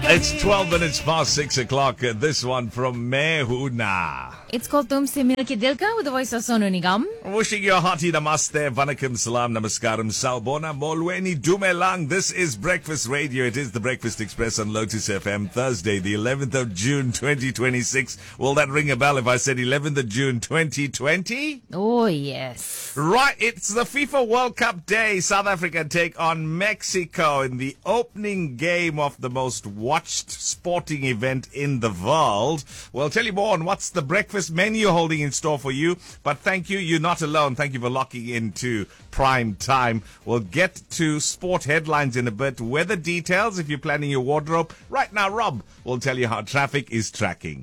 It's 12 minutes past 6 o'clock. This one from Mehuna. It's called Tumse Milke Dilka with the voice of Sonu Nigam. Wishing you a hearty namaste, vanakkam, salam, namaskaram, salbona, molweni, dumelang. This is Breakfast Radio. It is the Breakfast Express on Lotus FM. Thursday, the 11th of June, 2026. Will that ring a bell if I said 11th of June, 2020? Oh, yes. Right, it's the FIFA World Cup day. South Africa take on Mexico in the opening game of the most watched sporting event in the world. We'll tell you more on what's the breakfast menu holding in store for you. But thank you, you're not alone. Thank you for locking into prime time. We'll get to sport headlines in a bit. Weather details if you're planning your wardrobe. Right now, Rob will tell you how traffic is tracking.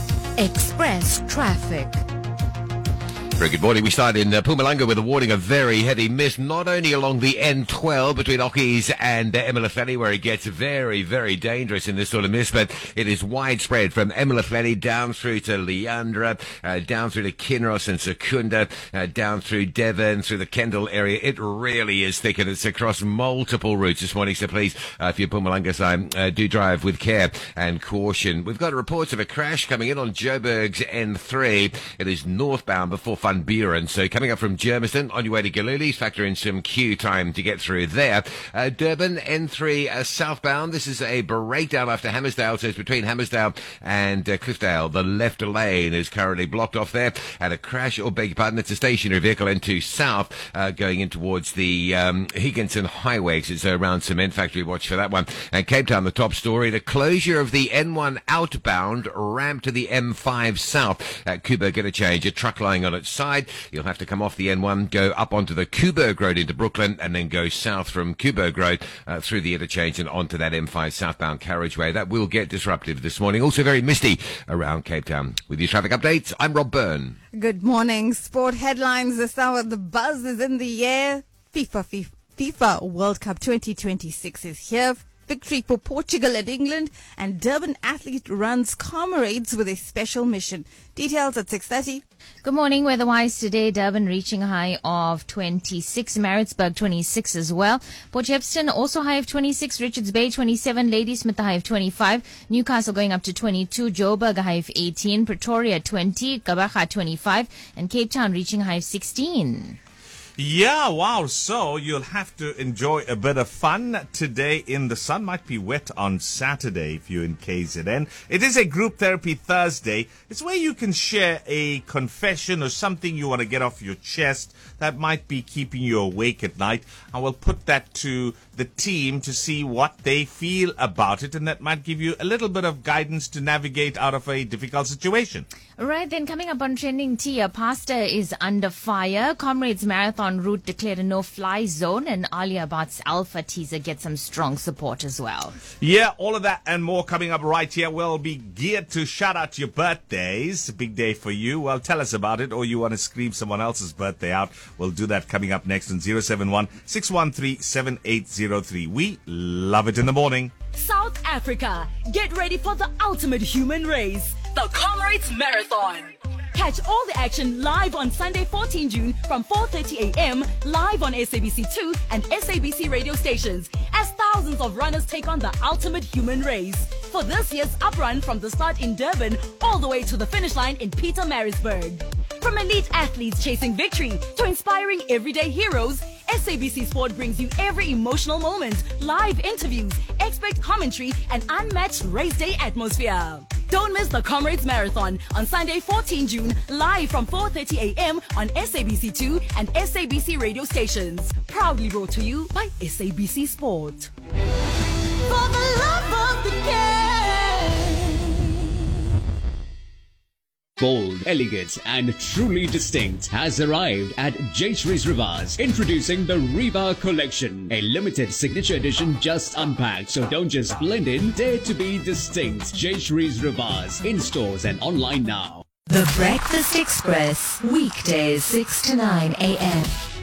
Express traffic. Very good morning. We start in Mpumalanga with a warning of very heavy mist, not only along the N12 between Okies and Emelafeni, where it gets very, very dangerous in this sort of mist, but it is widespread from Emelafeni down through to Leandra, down through to Kinross and Secunda, down through Devon, through the Kendall area. It really is thick, and it's across multiple routes this morning, so please, if you're Mpumalanga side, do drive with care and caution. We've got reports of a crash coming in on Joburg's N3. It is northbound before Van Buren. So coming up from Germiston on your way to Galilees, factor in some queue time to get through there. Durban N3 southbound. This is a breakdown after Hammersdale. So it's between Hammersdale and Cliffdale. The left lane is currently blocked off there. And a crash, or beg your pardon, it's a stationary vehicle N2 south going in towards the Higginson Highway. It's around Cement Factory. Watch for that one. And Cape Town, the top story. The closure of the N1 outbound ramp to the M5 south at Kuberg Interchange. A truck lying on its side. You'll have to come off the N1, go up onto the Kuberg Road into Brooklyn, and then go south from Kuberg Road through the interchange and onto that M5 southbound carriageway. That will get disruptive this morning. Also very misty around Cape Town. With your traffic updates, I'm Rob Byrne. Good morning. Sport headlines this hour. The buzz is in the air. FIFA World Cup 2026 is here. Victory for Portugal at England, and Durban athlete runs comrades with a special mission. Details at 6:30. Good morning. Weather-wise today, Durban reaching a high of 26, Maritzburg 26 as well. Port Shepstone also high of 26, Richards Bay 27, Ladysmith a high of 25, Newcastle going up to 22, Joburg a high of 18, Pretoria 20, Gqeberha 25, and Cape Town reaching a high of 16. Yeah, wow. So you'll have to enjoy a bit of fun today in the sun. Might be wet on Saturday if you're in KZN. It is a group therapy Thursday. It's where you can share a confession or something you want to get off your chest that might be keeping you awake at night. And we'll put that to the team to see what they feel about it. And that might give you a little bit of guidance to navigate out of a difficult situation. Right, then coming up on Trending Tea, a pastor is under fire. Comrades Marathon route declared a no-fly zone, and Alia Bhatt's Alpha teaser gets some strong support as well. Yeah, all of that and more coming up right here. We'll be geared to shout out your birthdays. A big day for you. Well, tell us about it, or you want to scream someone else's birthday out. We'll do that coming up next on 071-613-7803. We love it in the morning. South Africa, get ready for the ultimate human race, the Comrades Marathon. Catch all the action live on Sunday 14 June from 4:30 a.m. live on SABC2 and SABC radio stations as thousands of runners take on the ultimate human race. For this year's uprun from the start in Durban all the way to the finish line in Pietermaritzburg. From elite athletes chasing victory to inspiring everyday heroes, SABC Sport brings you every emotional moment, live interviews, expert commentary, and unmatched race day atmosphere. Don't miss the Comrades Marathon on Sunday 14 June, live from 4:30 a.m. on SABC2 and SABC radio stations. Proudly brought to you by SABC Sport. For the love of the game. Bold, elegant, and truly distinct has arrived at Jayshree's Rivas, introducing the Riva Collection, a limited signature edition just unpacked. So don't just blend in, dare to be distinct. Jayshree's Rivas, in stores and online now. The Breakfast Express, weekdays 6 to 9 a.m.